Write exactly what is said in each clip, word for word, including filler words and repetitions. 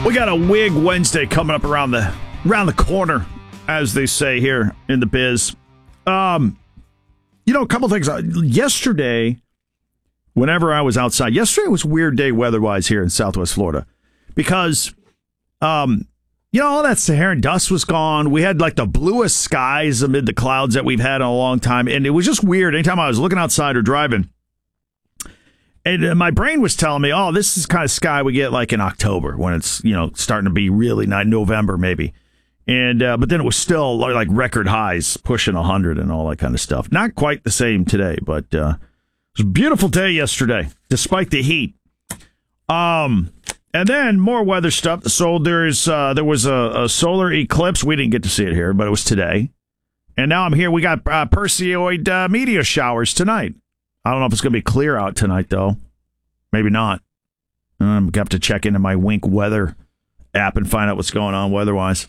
We got a Wig Wednesday coming up around the around the corner, as they say here in the biz. Um, you know, a couple things. Yesterday, whenever I was outside, yesterday was a weird day weather-wise here in Southwest Florida because, um, you know, all that Saharan dust was gone. We had like the bluest skies amid the clouds that we've had in a long time, and it was just weird. Anytime I was looking outside or driving, and my brain was telling me, oh, this is the kind of sky we get like in October when it's, you know, starting to be really nice, November maybe. And uh, but then it was still like record highs, pushing one hundred and all that kind of stuff. Not quite the same today, but uh, it was a beautiful day yesterday, despite the heat. Um, and then more weather stuff. So there's uh, there was a, a solar eclipse. We didn't get to see it here, but it was today. And now I'm here. We got uh, Perseid uh, meteor showers tonight. I don't know if it's going to be clear out tonight, though. Maybe not. I'm going to have to check into my Wink weather app and find out what's going on weather-wise.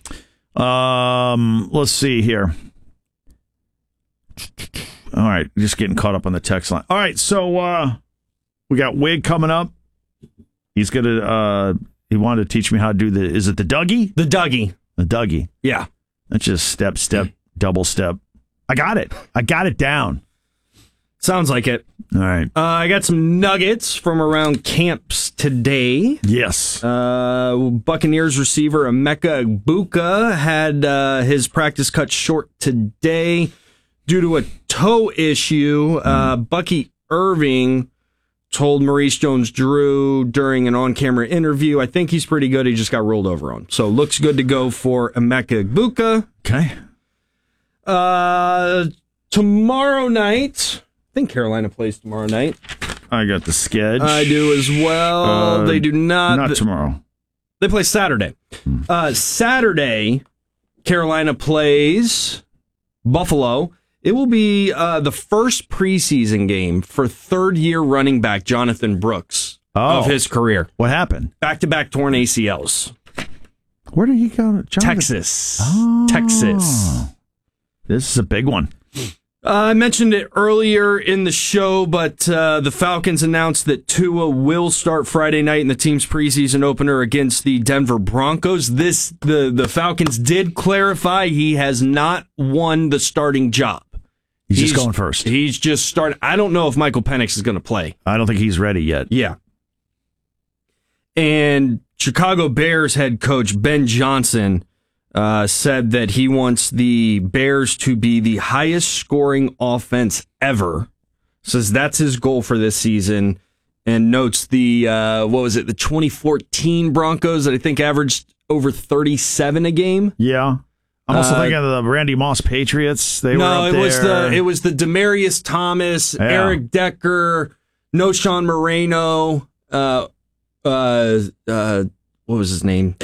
Um, let's see here. All right, just getting caught up on the text line. All right, so uh, we got Wig coming up. He's going to, uh, he wanted to teach me how to do the, is it the Dougie? The Dougie. The Dougie. Yeah. That's just step, step, double step. I got it. I got it down. Sounds like it. All right. Uh, I got some nuggets from around camps today. Yes. Uh, Buccaneers receiver Emeka Egbuka had uh, his practice cut short today due to a toe issue. Uh, Bucky Irving told Maurice Jones-Drew during an on-camera interview, I think he's pretty good. He just got rolled over on. So looks good to go for Emeka Egbuka. Okay. Uh, tomorrow night... I think Carolina plays tomorrow night. I got the sketch. I do as well. Uh, they do not. Not tomorrow. They play Saturday. Hmm. Uh, Saturday, Carolina plays Buffalo. It will be uh, the first preseason game for third-year running back Jonathan Brooks oh. of his career. What happened? Back-to-back torn A C Ls. Where did he go? Jonathan? Texas. Oh. Texas. This is a big one. Uh, I mentioned it earlier in the show, but uh, the Falcons announced that Tua will start Friday night in the team's preseason opener against the Denver Broncos. This the, the Falcons did clarify he has not won the starting job. He's, he's just going first. He's just starting. I don't know if Michael Penix is going to play. I don't think he's ready yet. Yeah. And Chicago Bears head coach Ben Johnson Uh, said that he wants the Bears to be the highest scoring offense ever. Says that's his goal for this season, and notes the, uh, what was it, the twenty fourteen Broncos that I think averaged over thirty-seven a game. Yeah. I'm also uh, thinking of the Randy Moss Patriots. They no, were up it there. was the it was the Demaryius Thomas, yeah. Eric Decker, Noshawn Moreno, uh, uh, uh, what was his name?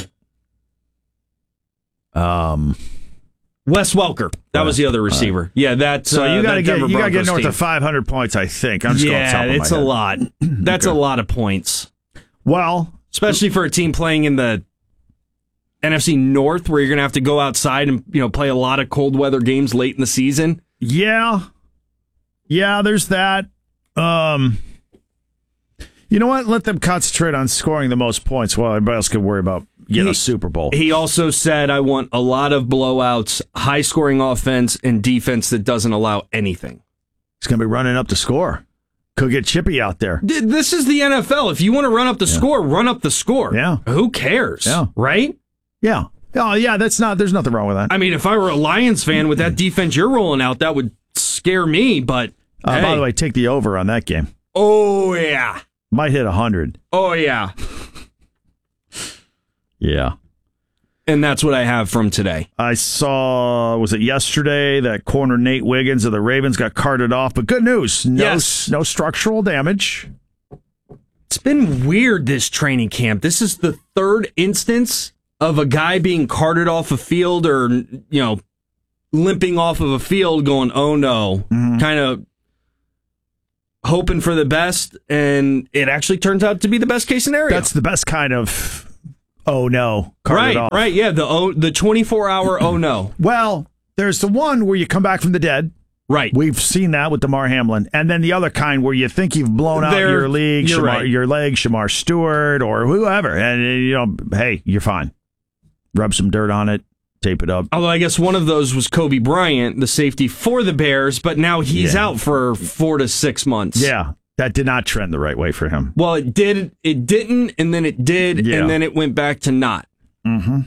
Um, Wes Welker. That was the other receiver. Uh, yeah, that. So uh, you got to get you got to get north team. of five hundred points. I think. I'm just yeah, going top of it's my a head. lot. That's okay. A lot of points. Well, especially for a team playing in the N F C North, where you're going to have to go outside and you know play a lot of cold weather games late in the season. Yeah, yeah. There's that. Um, you know what? Let them concentrate on scoring the most points while everybody else can worry about getting he, a Super Bowl. He also said, I want a lot of blowouts, high-scoring offense, and defense that doesn't allow anything. He's going to be running up the score. Could get chippy out there. This is the N F L. If you want to run up the yeah. score, run up the score. Yeah. Who cares? Yeah. Right? Yeah. Oh, yeah, that's not, there's nothing wrong with that. I mean, if I were a Lions fan with that defense you're rolling out, that would scare me, but uh, hey. By the way, take the over on that game. Oh, yeah. Might hit one hundred. Oh, yeah. Yeah. And that's what I have from today. I saw, was it yesterday, that corner Nate Wiggins of the Ravens got carted off, but good news. No, yes. no structural damage. It's been weird, this training camp. This is the third instance of a guy being carted off a field or, you know, limping off of a field going, oh no, mm-hmm. kind of hoping for the best, and it actually turns out to be the best case scenario. That's the best kind of oh no, carted right, off. Right, yeah, the oh, the twenty-four hour oh no. Well, there's the one where you come back from the dead, Right. We've seen that with DeMar Hamlin. And then the other kind where you think you've blown out They're- your league, you're Shamar, right. your leg, Shamar Stewart, or whoever. And, you know, hey, you're fine. Rub some dirt on it, tape it up. Although I guess one of those was Kobe Bryant, the safety for the Bears, but now he's Yeah. out for four to six months. Yeah, that did not trend the right way for him. Well, it did. It didn't, and then it did, Yeah. and then it went back to not. Mm-hmm.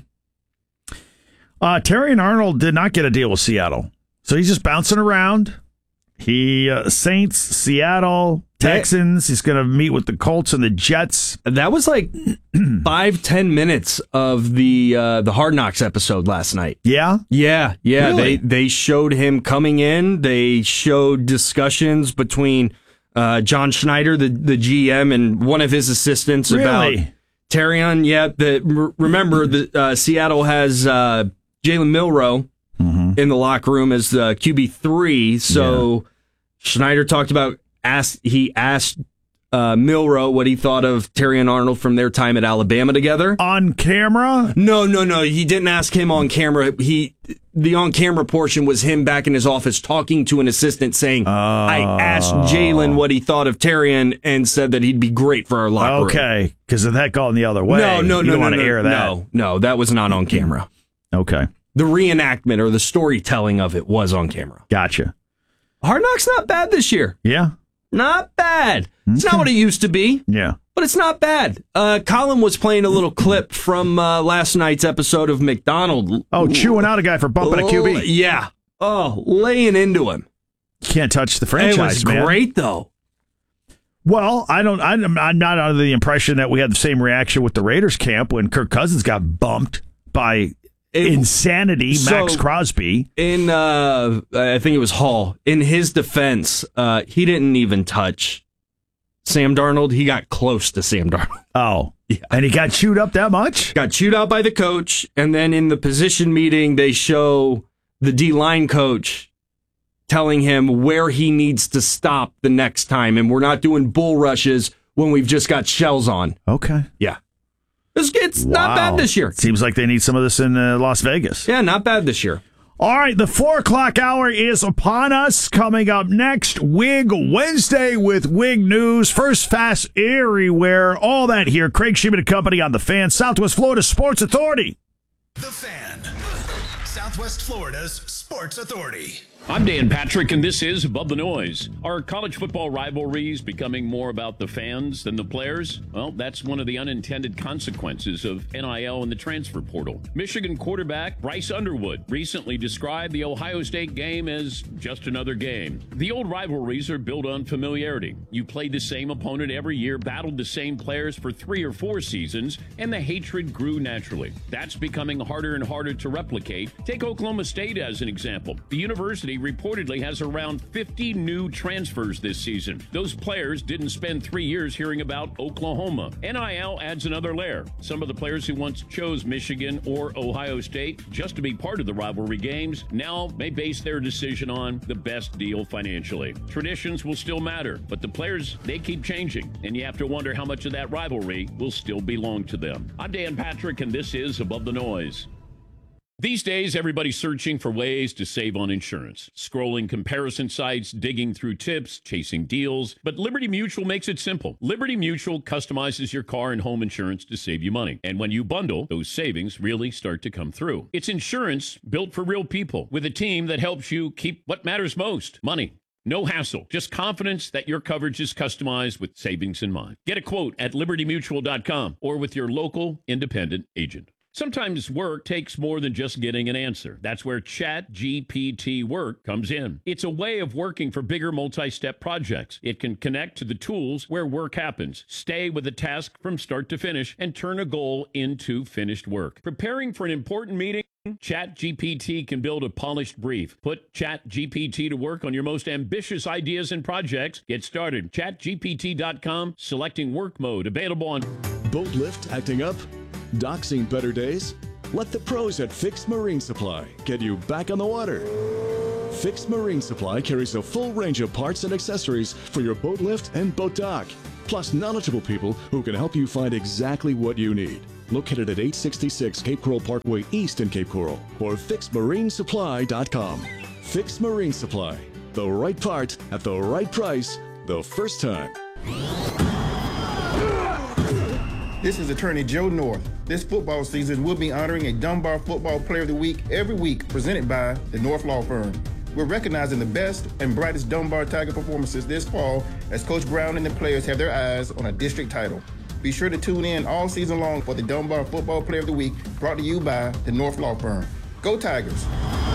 Uh, Terry and Arnold did not get a deal with Seattle. So he's just bouncing around. He uh, Saints, Seattle, Texans. He's going to meet with the Colts and the Jets. That was like five, ten minutes of the uh, the Hard Knocks episode last night. Yeah? Yeah, yeah. Really? They they showed him coming in. They showed discussions between uh, John Schneider, the the G M, and one of his assistants about Really? Terrion. Yeah. The r- remember the uh, Seattle has uh, Jalen Milroe Mm-hmm. in the locker room as the Q B three. So Schneider talked about asked he asked uh, Milroe what he thought of Terrion Arnold from their time at Alabama together. On camera? No, no, no. He didn't ask him on camera. He the on camera portion was him back in his office talking to an assistant saying, I asked Jalen what he thought of Terrion and said that he'd be great for our locker room. Okay, because of that going the other way. No, no, you no, don't no, want to no, air that. no, no, that was not on camera. Okay, The reenactment or the storytelling of it was on camera. gotcha. Hard Knocks not bad this year. Yeah, Not bad. It's not what it used to be, yeah. but it's not bad. Uh, Colin was playing a little clip from uh, last night's episode of McDonald. Oh, chewing out a guy for bumping a Q B. Yeah. Oh, laying into him. Can't touch the franchise, It was man. great, though. Well, I don't. I'm, I'm not under the impression that we had the same reaction with the Raiders camp when Kirk Cousins got bumped by It- insanity, so- Max Crosby. In, uh, I think it was Hall. In his defense, uh, he didn't even touch Sam Darnold. He got close to Sam Darnold. Oh, Yeah. and he got chewed up that much? Got chewed out by the coach, and then in the position meeting, they show the D-line coach telling him where he needs to stop the next time, and we're not doing bull rushes when we've just got shells on. Okay. Yeah. It's, it's not Wow. bad this year. Seems like they need some of this in uh, Las Vegas. Yeah, not bad this year. All right, the four o'clock hour is upon us. Coming up next, Wig Wednesday with Wig News. First Fast Everywhere. All that here. Craig Sheeman and Company on The Fan, Southwest Florida Sports Authority. The Fan, Southwest Florida's sports authority. I'm Dan Patrick, and this is Above the Noise. Are college football rivalries becoming more about the fans than the players? Well, that's one of the unintended consequences of N I L and the transfer portal. Michigan quarterback Bryce Underwood recently described the Ohio State game as just another game. The old rivalries are built on familiarity. You played the same opponent every year, battled the same players for three or four seasons, and the hatred grew naturally. That's becoming harder and harder to replicate. Take Oklahoma State as an example. The university reportedly has around fifty new transfers this season. Those players didn't spend three years hearing about Oklahoma. N I L adds another layer. Some of the players who once chose Michigan or Ohio State just to be part of the rivalry games now may base their decision on the best deal financially. Traditions will still matter, but the players, they keep changing, and you have to wonder how much of that rivalry will still belong to them. I'm Dan Patrick, and this is Above the Noise. These days, everybody's searching for ways to save on insurance. Scrolling comparison sites, digging through tips, chasing deals. But Liberty Mutual makes it simple. Liberty Mutual customizes your car and home insurance to save you money. And when you bundle, those savings really start to come through. It's insurance built for real people with a team that helps you keep what matters most, money. No hassle, just confidence that your coverage is customized with savings in mind. Get a quote at liberty mutual dot com or with your local independent agent. Sometimes work takes more than just getting an answer. That's where Chat G P T Work comes in. It's a way of working for bigger multi-step projects. It can connect to the tools where work happens, stay with a task from start to finish, and turn a goal into finished work. Preparing for an important meeting? Chat G P T can build a polished brief. Put Chat G P T to work on your most ambitious ideas and projects. Get started. chat G P T dot com, selecting work mode, available on... Boat lift acting up? Dock seen better days? Let the pros at Fixed Marine Supply get you back on the water. Fixed Marine Supply carries a full range of parts and accessories for your boat lift and boat dock, plus knowledgeable people who can help you find exactly what you need. Located at eight sixty-six Cape Coral Parkway East in Cape Coral, or fixed marine supply dot com. Fixed Marine Supply, The right part at the right price the first time. This is attorney Joe North. This football season, we'll be honoring a Dunbar Football Player of the Week every week, presented by the North Law Firm. We're recognizing the best and brightest Dunbar Tiger performances this fall as Coach Brown and the players have their eyes on a district title. Be sure to tune in all season long for the Dunbar Football Player of the Week, brought to you by the North Law Firm. Go Tigers!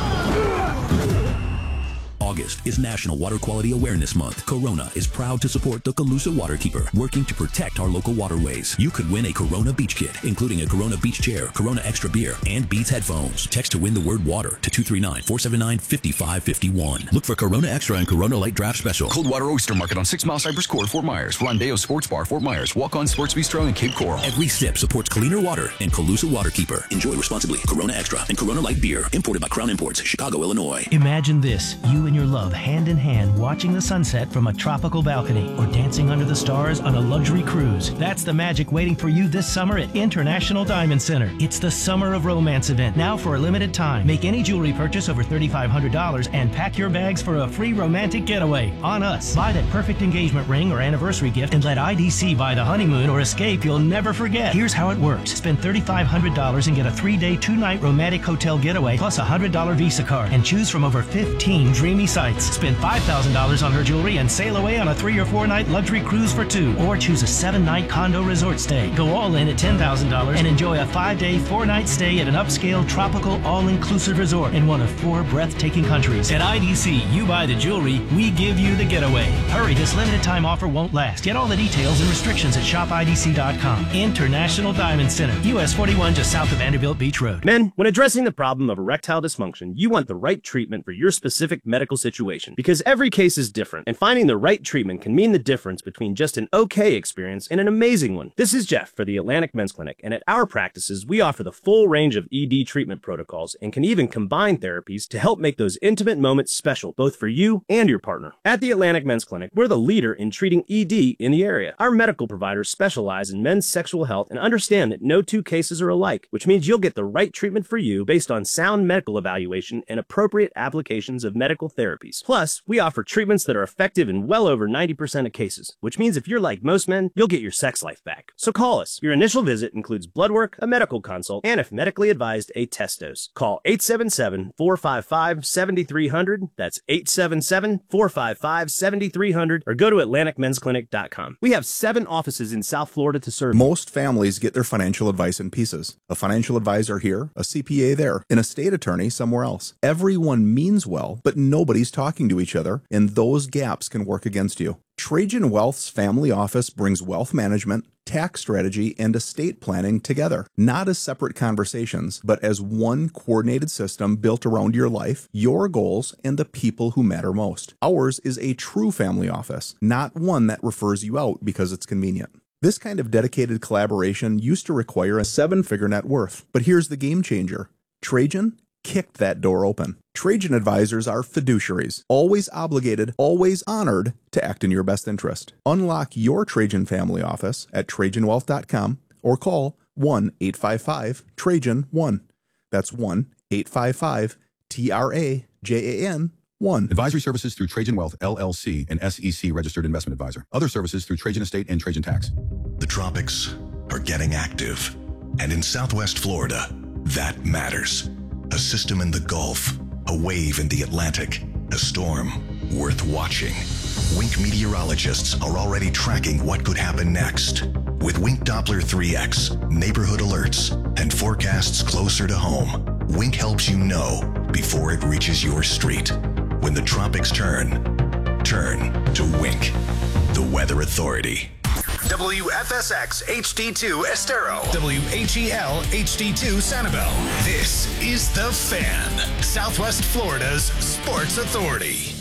August is National Water Quality Awareness Month. Corona is proud to support the Colusa Waterkeeper, working to protect our local waterways. You could win a Corona Beach Kit, including a Corona Beach Chair, Corona Extra Beer, and Beats headphones. Text to win the word water to two three nine, four seven nine, five five five one. Look for Corona Extra and Corona Light Draft Special. Coldwater Oyster Market on six mile Cypress Court, Fort Myers. Rondeo Sports Bar, Fort Myers. Walk-On Sports Bistro in Cape Coral. Every sip supports cleaner water and Colusa Waterkeeper. Enjoy responsibly. Corona Extra and Corona Light Beer, imported by Crown Imports, Chicago, Illinois. Imagine this, you and your love hand in hand watching the sunset from a tropical balcony or dancing under the stars on a luxury cruise. That's the magic waiting for you this summer at International Diamond Center. It's the Summer of Romance event, now for a limited time. Make any jewelry purchase over three thousand five hundred dollars and pack your bags for a free romantic getaway on us. Buy that perfect engagement ring or anniversary gift and let I D C buy the honeymoon or escape you'll never forget. Here's how it works. Spend three thousand five hundred dollars and get a three-day, two-night romantic hotel getaway plus a one hundred dollars Visa card and choose from over fifteen dreamy sites. Spend five thousand dollars on her jewelry and sail away on a three or four night luxury cruise for two, or choose a seven night condo resort stay. Go all in at ten thousand dollars and enjoy a five day, four night stay at an upscale tropical all-inclusive resort in one of four breathtaking countries. At I D C, you buy the jewelry, we give you the getaway. Hurry, this limited time offer won't last. Get all the details and restrictions at shop I D C dot com. International Diamond Center, U S forty-one, just south of Vanderbilt Beach Road. Men, when addressing the problem of erectile dysfunction, you want the right treatment for your specific medical situation, because every case is different, and finding the right treatment can mean the difference between just an okay experience and an amazing one. This is Jeff for the Atlantic Men's Clinic, and at our practices, we offer the full range of E D treatment protocols and can even combine therapies to help make those intimate moments special, both for you and your partner. At the Atlantic Men's Clinic, we're the leader in treating E D in the area. Our medical providers specialize in men's sexual health and understand that no two cases are alike, which means you'll get the right treatment for you based on sound medical evaluation and appropriate applications of medical therapies. Plus, we offer treatments that are effective in well over ninety percent of cases, which means if you're like most men, you'll get your sex life back. So call us. Your initial visit includes blood work, a medical consult, and if medically advised, a test dose. Call eight seven seven, four five five, seven three zero zero. That's eight seven seven, four five five, seven three zero zero, or go to atlantic men's clinic dot com. We have seven offices in South Florida to serve. Most families get their financial advice in pieces. A financial advisor here, a C P A there, an estate attorney somewhere else. Everyone means well, but nobody's talking to each other, and those gaps can work against you. Trajan Wealth's family office brings wealth management, tax strategy, and estate planning together, not as separate conversations, but as one coordinated system built around your life, your goals, and the people who matter most. Ours is a true family office, not one that refers you out because it's convenient. This kind of dedicated collaboration used to require a seven-figure net worth, but here's the game changer. Trajan kicked that door open. Trajan advisors are fiduciaries, always obligated, always honored to act in your best interest. Unlock your Trajan family office at trajan wealth dot com or call one eight five five Trajan one. That's one eight five five T R A J A N one. Advisory services through Trajan Wealth, L L C, an S E C registered investment advisor. Other services through Trajan Estate and Trajan Tax. The tropics are getting active, and in Southwest Florida, that matters. A system in the Gulf, a wave in the Atlantic, a storm worth watching. Wink meteorologists are already tracking what could happen next. With Wink Doppler three X, neighborhood alerts, and forecasts closer to home, Wink helps you know before it reaches your street. When the tropics turn, turn to Wink, the Weather Authority. W F S X H D two Estero. W H E L H D two Sanibel. This is The Fan, Southwest Florida's sports authority.